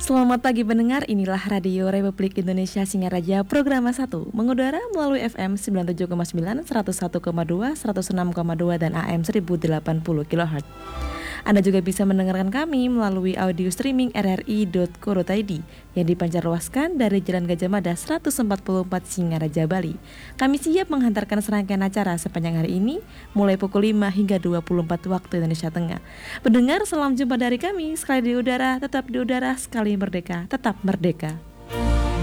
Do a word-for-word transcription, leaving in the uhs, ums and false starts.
Selamat pagi pendengar, inilah Radio Republik Indonesia Singaraja Program satu mengudara melalui F M sembilan puluh tujuh koma sembilan, seratus satu koma dua, seratus enam koma dua dan A M seribu delapan puluh kilohertz. Anda juga bisa mendengarkan kami melalui audio streaming r r i dot co dot i d yang dipancarluaskan dari Jalan Gajah Mada seratus empat puluh empat Singaraja, Bali. Kami siap menghantarkan serangkaian acara sepanjang hari ini mulai pukul lima hingga dua puluh empat waktu Indonesia Tengah. Pendengar, salam jumpa dari kami sekali di udara, tetap di udara, sekali merdeka, tetap merdeka.